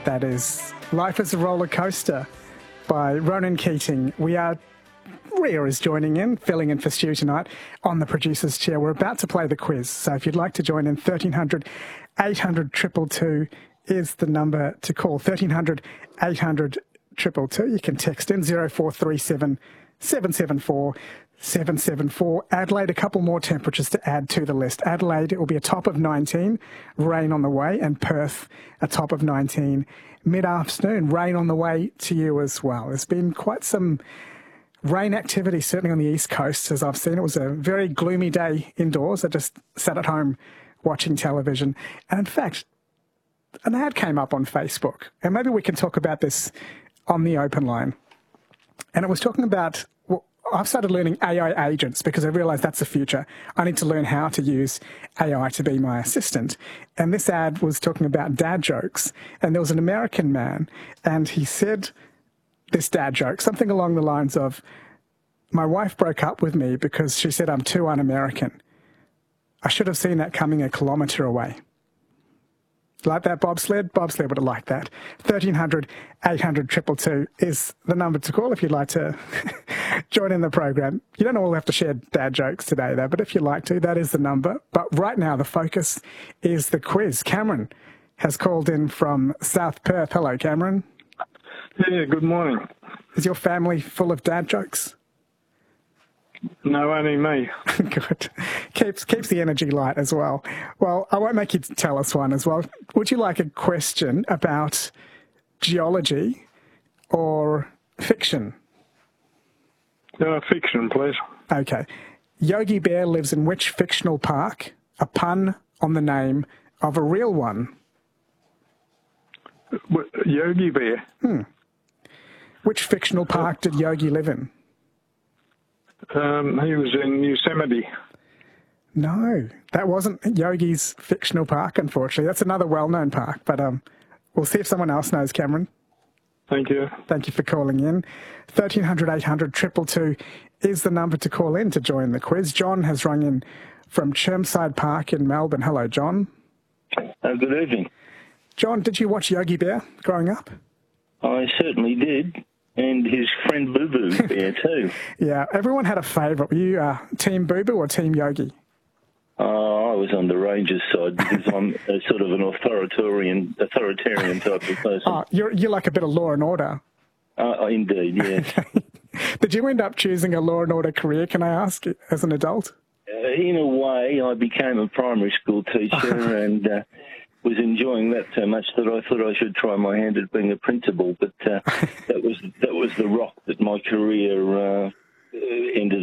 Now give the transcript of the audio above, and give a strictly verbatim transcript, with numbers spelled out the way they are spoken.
That is Life is a Roller Coaster by Ronan Keating. We are, Ria is joining in, filling in for Stu tonight on the producer's chair. We're about to play the quiz, so if you'd like to join in, thirteen hundred, eight hundred, two two two is the number to call. thirteen hundred, eight hundred, two two two. You can text in zero four three seven, seven seven four, seven seven four. Adelaide, a couple more temperatures to add to the list. Adelaide, it will be a top of nineteen, rain on the way, and Perth, a top of nineteen, mid-afternoon, rain on the way to you as well. There's been quite some rain activity, certainly on the East Coast, as I've seen. It was a very gloomy day indoors. I just sat at home watching television. And in fact, an ad came up on Facebook, and maybe we can talk about this on the open line. And it was talking about, well, I've started learning A I agents because I realised that's the future. I need to learn how to use A I to be my assistant. And this ad was talking about dad jokes. And there was an American man, and he said this dad joke, something along the lines of, my wife broke up with me because she said I'm too un-American. I should have seen that coming a kilometre away. Like that, bobsled? Bobsled would have liked that. thirteen hundred, eight hundred, two two two is the number to call if you'd like to join in the program. You don't all have to share dad jokes today, though, but if you'd like to, that is the number. But right now, the focus is the quiz. Cameron has called in from South Perth. Hello, Cameron. Yeah, good morning. Is your family full of dad jokes? No, only me. Good. Keeps keeps the energy light as well. Well, I won't make you tell us one as well. Would you like a question about geology or fiction? Uh, fiction, please. Okay. Yogi Bear lives in which fictional park? A pun on the name of a real one. What, Yogi Bear? Hmm. Which fictional park did Yogi live in? Um, he was in Yosemite. No, that wasn't Yogi's fictional park, unfortunately. That's another well-known park, but um, we'll see if someone else knows, Cameron. Thank you. Thank you for calling in. thirteen hundred, eight hundred, two two two is the number to call in to join the quiz. John has rung in from Chermside Park in Melbourne. Hello, John. Uh, good evening. John, did you watch Yogi Bear growing up? I certainly did. And his friend Boo Boo Bear too. Yeah, everyone had a favourite. Were you uh, Team Boo Boo or Team Yogi? Uh, I was on the Rangers side because I'm a sort of an authoritarian, authoritarian type of person. Oh, you're, you're like a bit of Law and Order. Uh, indeed, yes. Did you end up choosing a Law and Order career, can I ask, as an adult? Uh, in a way, I became a primary school teacher and uh, was enjoying that so much that I thought I should try my hand at being a principal. But uh, that was that was the rock that my career uh, ended